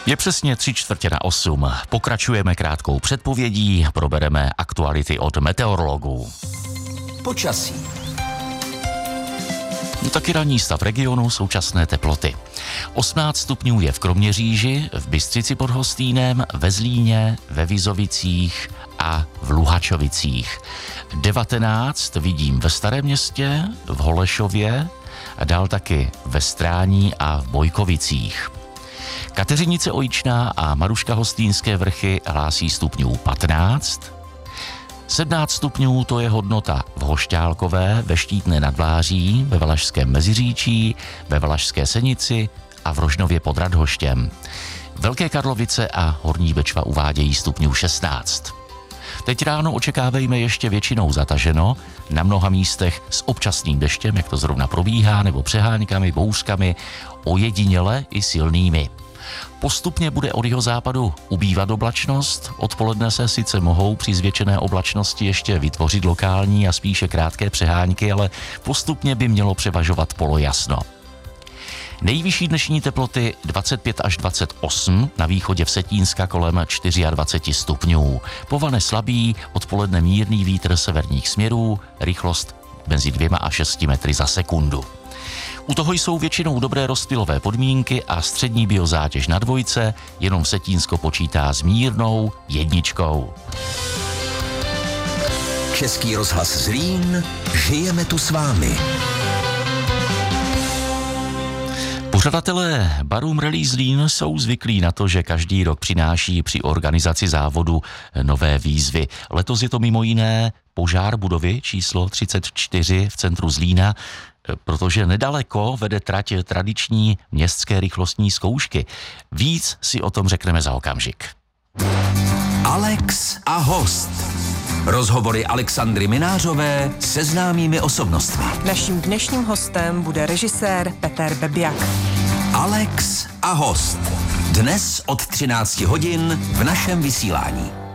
Je přesně 7:45. Pokračujeme krátkou předpovědí, probereme aktuality od meteorologů. Počasí. Taky ranní stav regionu, současné teploty. 18 stupňů je v Kroměříži, v Bystřici pod Hostýnem, ve Zlíně, ve Vizovicích a v Luhačovicích. 19 vidím ve Starém Městě, v Holešově, a dál taky ve Strání a v Bojkovicích. Kateřinice Ojičná a Maruška Hostýnské Vrchy hlásí stupňů 15. 17 stupňů to je hodnota v Hošťálkové, ve Štítné nad Vláří, ve Valašském Meziříčí, ve Valašské Senici a v Rožnově pod Radhoštěm. Velké Karlovice a Horní Bečva uvádějí stupňů 16. Teď ráno očekávejme ještě většinou zataženo, na mnoha místech s občasným deštěm, jak to zrovna probíhá, nebo přeháňkami, bouřkami, ojediněle i silnými. Postupně bude od jihozápadu ubývat oblačnost, odpoledne se sice mohou při zvětšené oblačnosti ještě vytvořit lokální a spíše krátké přeháňky, ale postupně by mělo převažovat polojasno. Nejvyšší dnešní teploty 25 až 28, na východě Vsetínska kolem 24 stupňů. Po vane slabý, odpoledne mírný vítr severních směrů, rychlost mezi 2 a 6 metry za sekundu. U toho jsou většinou dobré rozptylové podmínky a střední biozátěž na dvojce, jenom Vsetínsko počítá s mírnou 1. Český rozhlas Zlín, žijeme tu s vámi. Pořadatelé Barum Rally Zlín jsou zvyklí na to, že každý rok přináší při organizaci závodu nové výzvy. Letos je to mimo jiné požár budovy číslo 34 v centru Zlína, protože nedaleko vede trať tradiční městské rychlostní zkoušky. Víc si o tom řekneme za okamžik. Alex a host. Rozhovory Alexandry Minářové se známými osobnostmi. Naším dnešním hostem bude režisér Peter Bebiak. Alex a host. Dnes od 13 hodin v našem vysílání.